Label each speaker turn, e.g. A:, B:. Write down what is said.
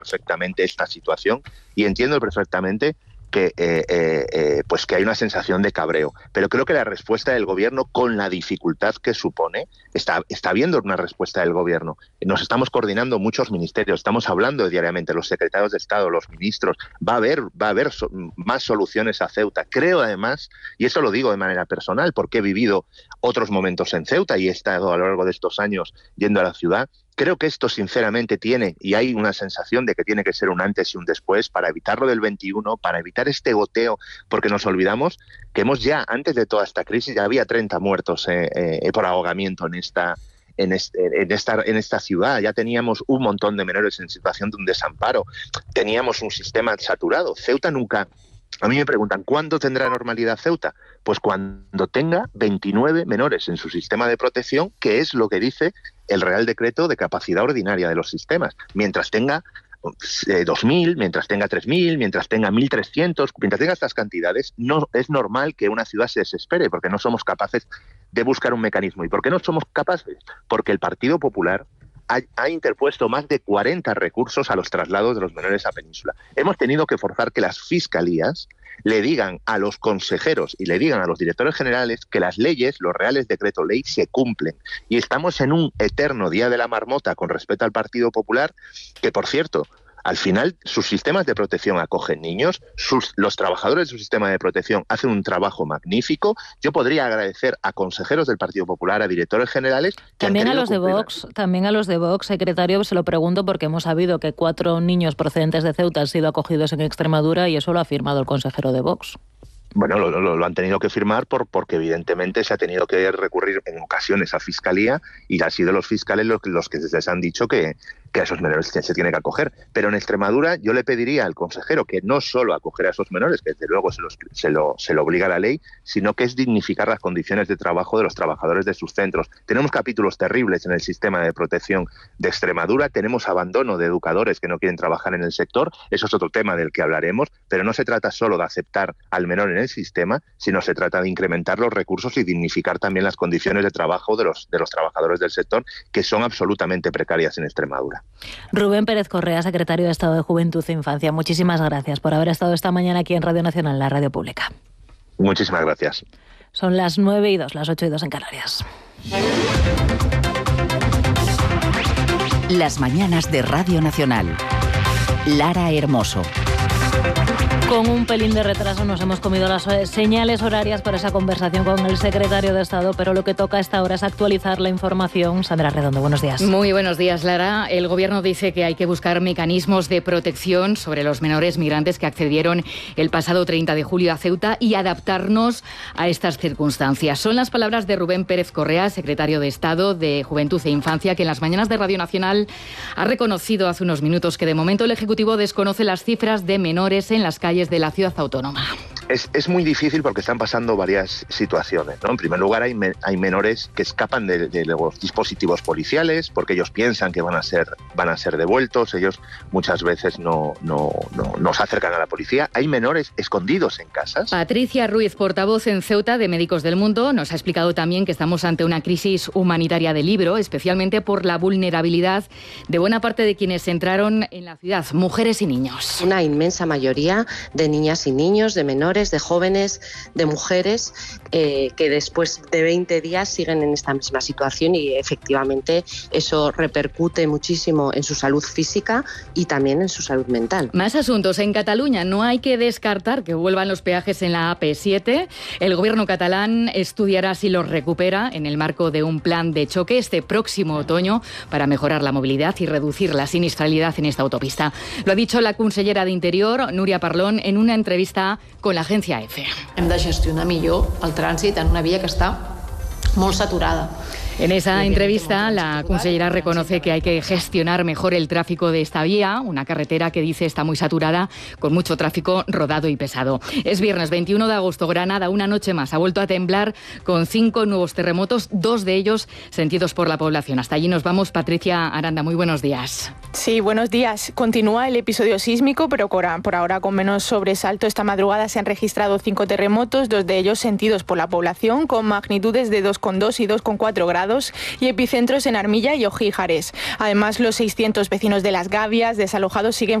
A: perfectamente esta situación y entiendo perfectamente que pues que hay una sensación de cabreo, pero creo que la respuesta del gobierno, con la dificultad que supone, está habiendo una respuesta del gobierno. Nos estamos coordinando muchos ministerios, estamos hablando diariamente, los secretarios de Estado, los ministros, va a haber más soluciones a Ceuta. Creo además, y eso lo digo de manera personal, porque he vivido otros momentos en Ceuta y he estado a lo largo de estos años yendo a la ciudad. Creo que esto sinceramente tiene, y hay una sensación de que tiene que ser un antes y un después para evitar lo del 21, para evitar este goteo, porque nos olvidamos que antes de toda esta crisis, ya había 30 muertos por ahogamiento en esta ciudad. Ya teníamos un montón de menores en situación de un desamparo. Teníamos un sistema saturado. Ceuta nunca... A mí me preguntan, ¿cuándo tendrá normalidad Ceuta? Pues cuando tenga 29 menores en su sistema de protección, que es lo que dice el Real Decreto de capacidad ordinaria de los sistemas. Mientras tenga 2.000, mientras tenga 3.000, mientras tenga 1.300, mientras tenga estas cantidades, no es normal que una ciudad se desespere, porque no somos capaces de buscar un mecanismo. ¿Y por qué no somos capaces? Porque el Partido Popular ha interpuesto más de 40 recursos a los traslados de los menores a Península. Hemos tenido que forzar que las fiscalías le digan a los consejeros y le digan a los directores generales que las leyes, los reales decreto ley, se cumplen. Y estamos en un eterno día de la marmota con respecto al Partido Popular, que, por cierto, al final sus sistemas de protección acogen niños, los trabajadores de su sistema de protección hacen un trabajo magnífico. Yo podría agradecer a consejeros del Partido Popular, a directores generales...
B: También a los de Vox, secretario, se lo pregunto porque hemos sabido que 4 niños procedentes de Ceuta han sido acogidos en Extremadura y eso lo ha firmado el consejero de Vox.
A: Bueno, lo han tenido que firmar porque evidentemente se ha tenido que recurrir en ocasiones a Fiscalía y han sido los fiscales los que les han dicho que a esos menores se tiene que acoger. Pero en Extremadura yo le pediría al consejero que no solo acoger a esos menores, que desde luego se lo obliga la ley, sino que es dignificar las condiciones de trabajo de los trabajadores de sus centros. Tenemos capítulos terribles en el sistema de protección de Extremadura, tenemos abandono de educadores que no quieren trabajar en el sector, eso es otro tema del que hablaremos, pero no se trata solo de aceptar al menor en el sistema, sino se trata de incrementar los recursos y dignificar también las condiciones de trabajo de los trabajadores del sector, que son absolutamente precarias en Extremadura.
B: Rubén Pérez Correa, secretario de Estado de Juventud e Infancia, muchísimas gracias por haber estado esta mañana aquí en Radio Nacional, la radio pública.
A: Muchísimas gracias.
B: Son las 9:02, las 8:02 en Canarias.
C: Las mañanas de Radio Nacional. Lara Hermoso.
B: Con un pelín de retraso nos hemos comido las señales horarias para esa conversación con el secretario de Estado, pero lo que toca a esta hora es actualizar la información. Sandra Redondo, buenos días.
D: Muy buenos días, Lara. El Gobierno dice que hay que buscar mecanismos de protección sobre los menores migrantes que accedieron el pasado 30 de julio a Ceuta y adaptarnos a estas circunstancias. Son las palabras de Rubén Pérez Correa, secretario de Estado de Juventud e Infancia, que en las mañanas de Radio Nacional ha reconocido hace unos minutos que de momento el Ejecutivo desconoce las cifras de menores en las calles de la ciudad autónoma.
A: Es muy difícil porque están pasando varias situaciones, ¿no? En primer lugar, hay menores que escapan de los dispositivos policiales porque ellos piensan que van a ser devueltos. Ellos muchas veces no se acercan a la policía. Hay menores escondidos en casas.
D: Patricia Ruiz, portavoz en Ceuta de Médicos del Mundo, nos ha explicado también que estamos ante una crisis humanitaria de libro, especialmente por la vulnerabilidad de buena parte de quienes entraron en la ciudad, mujeres y niños.
E: Una inmensa mayoría de niñas y niños, de menores, de jóvenes, de mujeres que después de 20 días siguen en esta misma situación y efectivamente eso repercute muchísimo en su salud física y también en su salud mental.
D: Más asuntos. En Cataluña no hay que descartar que vuelvan los peajes en la AP7. El gobierno catalán estudiará si los recupera en el marco de un plan de choque este próximo otoño para mejorar la movilidad y reducir la siniestralidad en esta autopista. Lo ha dicho la consellera de Interior, Núria Parlon, en una entrevista con la agencia EFE.
F: Hem de gestionar millor el trànsit en una via que està molt saturada.
D: En esa entrevista, la consellera reconoce que hay que gestionar mejor el tráfico de esta vía, una carretera que dice está muy saturada, con mucho tráfico rodado y pesado. Es viernes 21 de agosto, Granada, una noche más, ha vuelto a temblar con 5 nuevos terremotos, 2 de ellos sentidos por la población. Hasta allí nos vamos. Patricia Aranda, muy buenos días.
G: Sí, buenos días. Continúa el episodio sísmico, pero por ahora con menos sobresalto. Esta madrugada se han registrado 5 terremotos, 2 de ellos sentidos por la población, con magnitudes de 2,2 y 2,4 grados. afectados y epicentros en Armilla y Ojíjares. Además, los 600 vecinos de Las Gavias desalojados siguen